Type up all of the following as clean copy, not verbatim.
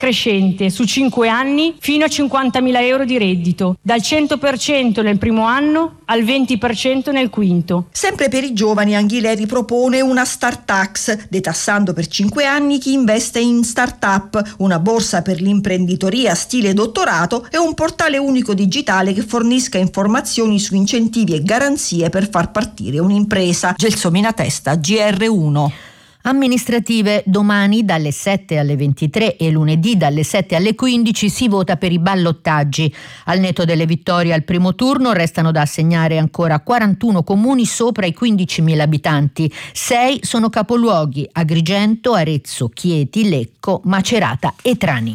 crescente su 5 anni fino a 50.000 euro di reddito, dal 100% nel primo anno al 20% nel quinto. Sempre per i giovani Anghileri propone una Start Tax, detassando per 5 anni chi investe in start-up, una borsa per l'imprenditoria stile dottorato e un portale unico digitale che fornisca informazioni su incentivi e garanzie per far partire un'impresa. Gelsomina Testa, GR1. Amministrative domani dalle 7 alle 23 e lunedì dalle 7 alle 15 si vota per i ballottaggi. Al netto delle vittorie al primo turno restano da assegnare ancora 41 comuni sopra i 15.000 abitanti. 6 sono capoluoghi: Agrigento, Arezzo, Chieti, Lecco, Macerata e Trani.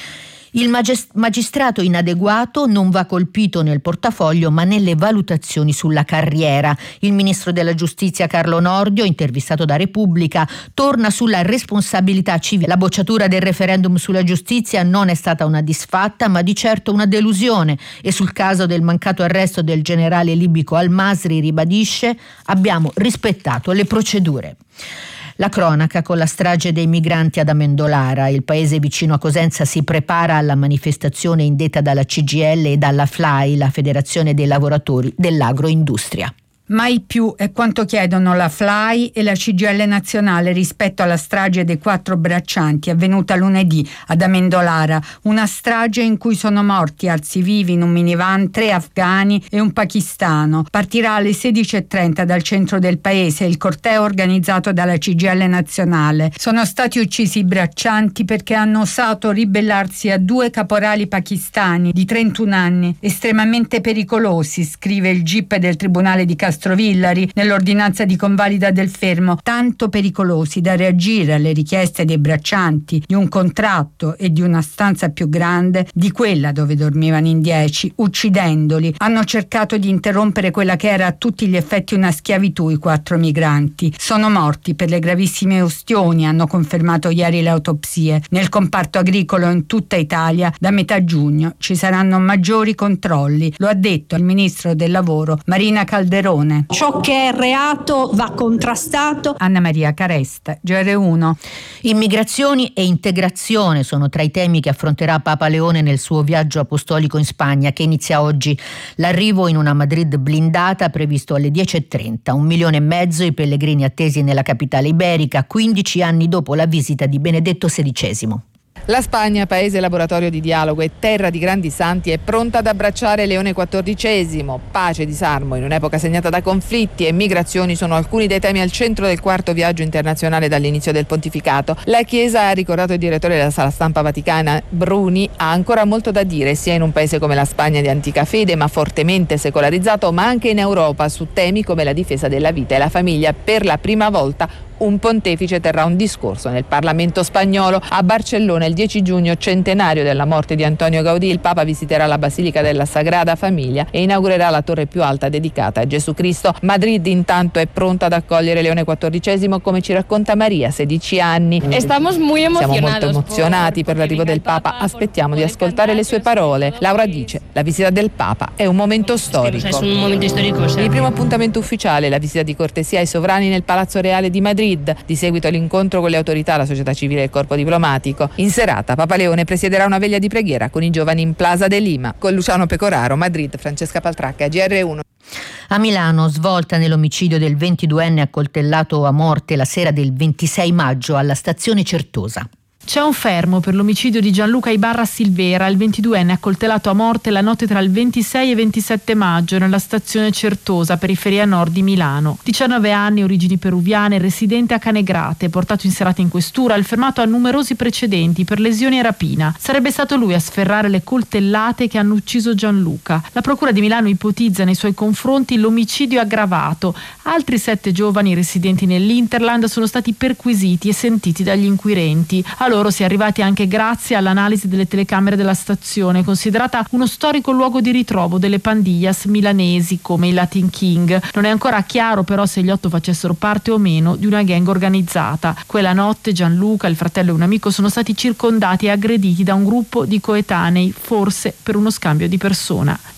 Il magistrato inadeguato non va colpito nel portafoglio ma nelle valutazioni sulla carriera. Il ministro della giustizia Carlo Nordio, intervistato da Repubblica, torna sulla responsabilità civile. La bocciatura del referendum sulla giustizia non è stata una disfatta ma di certo una delusione, e sul caso del mancato arresto del generale libico Al-Masri ribadisce: abbiamo rispettato le procedure. La cronaca con la strage dei migranti ad Amendolara. Il paese vicino a Cosenza si prepara alla manifestazione indetta dalla CGIL e dalla FLAI, la Federazione dei Lavoratori dell'Agroindustria. Mai più è quanto chiedono la FLAI e la CGIL nazionale rispetto alla strage dei 4 braccianti avvenuta lunedì ad Amendolara, una strage in cui sono morti arsi vivi in un minivan 3 afghani e un pakistano. Partirà alle 16:30 dal centro del paese il corteo organizzato dalla CGIL nazionale. Sono stati uccisi i braccianti perché hanno osato ribellarsi a 2 caporali pakistani di 31 anni, estremamente pericolosi, scrive il GIP del Tribunale di Castrovillari nell'ordinanza di convalida del fermo, tanto pericolosi da reagire alle richieste dei braccianti di un contratto e di una stanza più grande di quella dove dormivano in 10, uccidendoli. Hanno cercato di interrompere quella che era a tutti gli effetti una schiavitù. I 4 migranti sono morti per le gravissime ustioni, hanno confermato ieri le autopsie. Nel comparto agricolo in tutta Italia da metà giugno ci saranno maggiori controlli, lo ha detto il ministro del lavoro Marina Calderone. Ciò che è reato va contrastato. Anna Maria Caresta, GR1. Immigrazioni e integrazione sono tra i temi che affronterà Papa Leone nel suo viaggio apostolico in Spagna, che inizia oggi. L'arrivo in una Madrid blindata previsto alle 10:30. 1,5 milioni i pellegrini attesi nella capitale iberica, 15 anni dopo la visita di Benedetto XVI. La Spagna, paese laboratorio di dialogo e terra di grandi santi, è pronta ad abbracciare Leone XIV. Pace e disarmo in un'epoca segnata da conflitti e migrazioni sono alcuni dei temi al centro del 4º viaggio internazionale dall'inizio del pontificato. La Chiesa, ha ricordato il direttore della Sala Stampa Vaticana Bruni, ha ancora molto da dire sia in un paese come la Spagna di antica fede ma fortemente secolarizzato, ma anche in Europa su temi come la difesa della vita e la famiglia. Per la prima volta un pontefice terrà un discorso nel Parlamento spagnolo. A Barcellona il 10 giugno, centenario della morte di Antonio Gaudì, il Papa visiterà la Basilica della Sagrada Famiglia e inaugurerà la torre più alta dedicata a Gesù Cristo. Madrid intanto è pronta ad accogliere Leone XIV, come ci racconta Maria, 16 anni. Siamo molto emozionati per l'arrivo del Papa, aspettiamo di ascoltare le sue parole. Laura dice: la visita del Papa è un momento storico. Il primo appuntamento ufficiale è la visita di cortesia ai sovrani nel Palazzo Reale di Madrid. Di seguito l'incontro con le autorità, la società civile e il corpo diplomatico. In serata Papa Leone presiederà una veglia di preghiera con i giovani in Plaza de Lima. Con Luciano Pecoraro, Madrid, Francesca Paltracca, GR1. A Milano, svolta nell'omicidio del 22enne accoltellato a morte la sera del 26 maggio alla stazione Certosa. C'è un fermo per l'omicidio di Gianluca Ibarra Silvera, il 22enne accoltellato a morte la notte tra il 26 e 27 maggio nella stazione Certosa, periferia nord di Milano. 19 anni, origini peruviane, residente a Canegrate, portato in serata in questura, il fermato ha numerosi precedenti per lesioni e rapina. Sarebbe stato lui a sferrare le coltellate che hanno ucciso Gianluca. La procura di Milano ipotizza nei suoi confronti l'omicidio aggravato. Altri 7 giovani residenti nell'Interland sono stati perquisiti e sentiti dagli inquirenti. A loro si è arrivati anche grazie all'analisi delle telecamere della stazione, considerata uno storico luogo di ritrovo delle pandillas milanesi come i Latin King. Non è ancora chiaro però se gli 8 facessero parte o meno di una gang organizzata. Quella notte Gianluca, il fratello e un amico sono stati circondati e aggrediti da un gruppo di coetanei, forse per uno scambio di persona.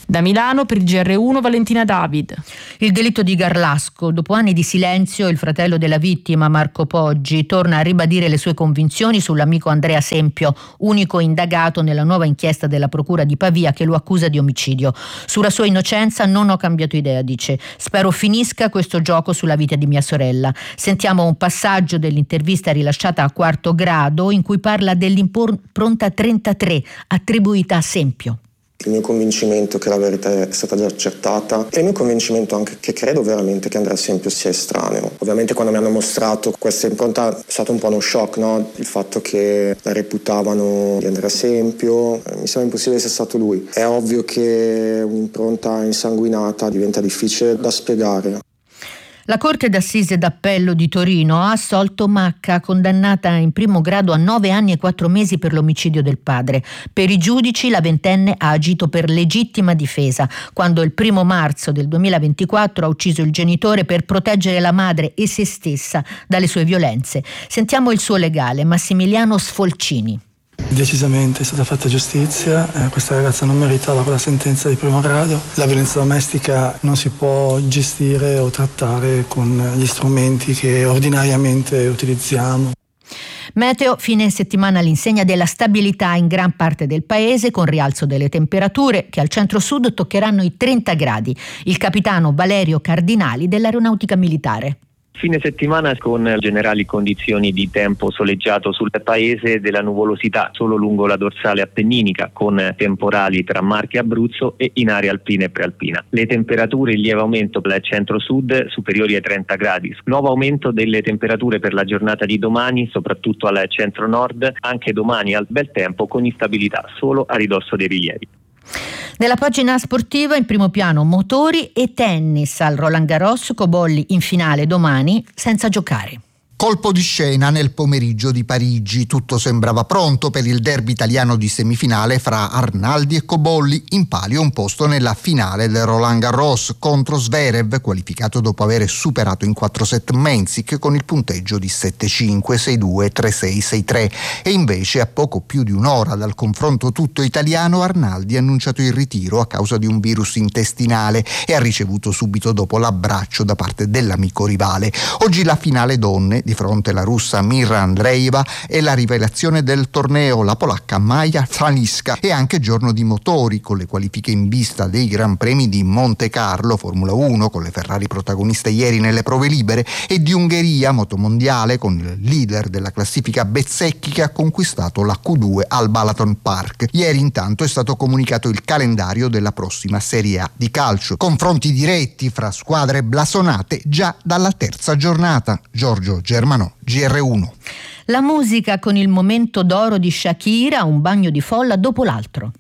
Da Milano per il GR1 Valentina David. Il delitto di Garlasco. Dopo anni di silenzio, il fratello della vittima, Marco Poggi, torna a ribadire le sue convinzioni sull'amico Andrea Sempio, unico indagato nella nuova inchiesta della Procura di Pavia che lo accusa di omicidio. Sulla sua innocenza non ho cambiato idea, dice. Spero finisca questo gioco sulla vita di mia sorella. Sentiamo un passaggio dell'intervista rilasciata a Quarto Grado in cui parla dell'impronta 33 attribuita a Sempio. Il mio convincimento che la verità è stata già accertata e il mio convincimento anche che credo veramente che Andrea Sempio sia estraneo. Ovviamente quando mi hanno mostrato questa impronta è stato un po' uno shock, no? Il fatto che la reputavano di Andrea Sempio, mi sembra impossibile sia stato lui. È ovvio che un'impronta insanguinata diventa difficile da spiegare. La Corte d'Assise d'Appello di Torino ha assolto Macca, condannata in primo grado a 9 anni e 4 mesi per l'omicidio del padre. Per i giudici la ventenne ha agito per legittima difesa, quando il 1 marzo del 2024 ha ucciso il genitore per proteggere la madre e se stessa dalle sue violenze. Sentiamo il suo legale, Massimiliano Sfolcini. Decisamente è stata fatta giustizia, questa ragazza non meritava quella sentenza di primo grado. La violenza domestica non si può gestire o trattare con gli strumenti che ordinariamente utilizziamo. Meteo, fine settimana all'insegna della stabilità in gran parte del paese, con rialzo delle temperature che al centro-sud toccheranno i 30 gradi. Il capitano Valerio Cardinali dell'Aeronautica Militare. Fine settimana con generali condizioni di tempo soleggiato sul paese, della nuvolosità solo lungo la dorsale appenninica con temporali tra Marche e Abruzzo e in aree alpine e prealpina. Le temperature in lieve aumento per il centro-sud superiori ai 30 gradi. Nuovo aumento delle temperature per la giornata di domani, soprattutto al centro-nord, anche domani al bel tempo con instabilità solo a ridosso dei rilievi. Nella pagina sportiva in primo piano motori e tennis al Roland Garros, Cobolli in finale domani senza giocare. Colpo di scena nel pomeriggio di Parigi. Tutto sembrava pronto per il derby italiano di semifinale fra Arnaldi e Cobolli, in palio un posto nella finale del Roland Garros contro Zverev, qualificato dopo aver superato in 4 set Mensik con il punteggio di 7-5, 6-2, 3-6, 6-3. E invece a poco più di un'ora dal confronto tutto italiano, Arnaldi ha annunciato il ritiro a causa di un virus intestinale e ha ricevuto subito dopo l'abbraccio da parte dell'amico rivale. Oggi la finale donne di fronte alla russa Mira Andreeva e la rivelazione del torneo, la polacca Maja Staniszka, e anche giorno di motori con le qualifiche in vista dei Gran Premi di Monte Carlo, Formula 1 con le Ferrari protagoniste ieri nelle prove libere, e di Ungheria, motomondiale con il leader della classifica Bezzecchi che ha conquistato la Q2 al Balaton Park. Ieri intanto è stato comunicato il calendario della prossima Serie A di calcio, confronti diretti fra squadre blasonate già dalla terza giornata. Giorgio Germanò, GR1. La musica con il momento d'oro di Shakira, un bagno di folla dopo l'altro.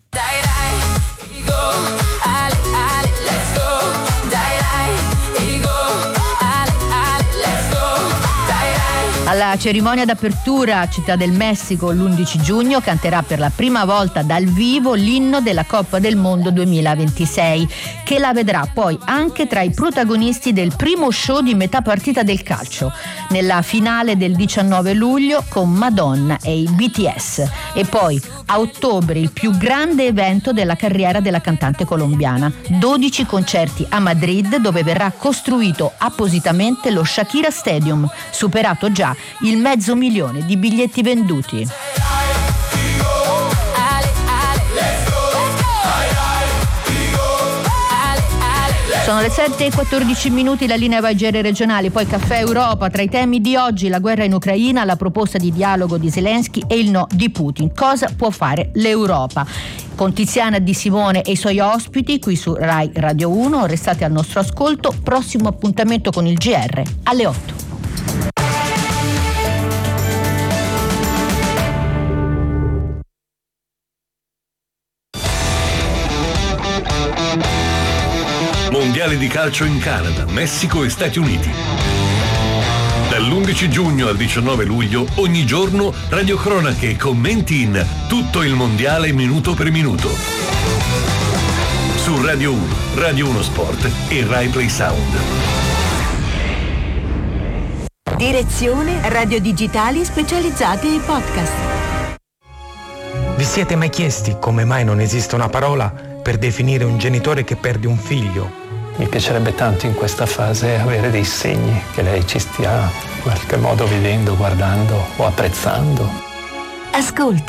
Alla cerimonia d'apertura a Città del Messico l'11 giugno canterà per la prima volta dal vivo l'inno della Coppa del Mondo 2026, che la vedrà poi anche tra i protagonisti del primo show di metà partita del calcio, nella finale del 19 luglio con Madonna e i BTS, e poi a ottobre il più grande evento della carriera della cantante colombiana, 12 concerti a Madrid dove verrà costruito appositamente lo Shakira Stadium, superato già il 500.000 di biglietti venduti. Sono le 7:14, la linea va ai GR regionali, poi Caffè Europa. Tra i temi di oggi la guerra in Ucraina, la proposta di dialogo di Zelensky e il no di Putin. Cosa può fare l'Europa? Con Tiziana Di Simone e i suoi ospiti qui su Rai Radio 1. Restate al nostro ascolto. Prossimo appuntamento con il GR alle 8. Mondiale di calcio in Canada, Messico e Stati Uniti. Dall'11 giugno al 19 luglio, ogni giorno, radiocronache e commenti in tutto il mondiale minuto per minuto. Su Radio 1, Radio 1 Sport e Rai Play Sound. Direzione Radio Digitali specializzati ai podcast. Vi siete mai chiesti come mai non esiste una parola per definire un genitore che perde un figlio. Mi piacerebbe tanto in questa fase avere dei segni che lei ci stia in qualche modo vedendo, guardando o apprezzando. Ascolta.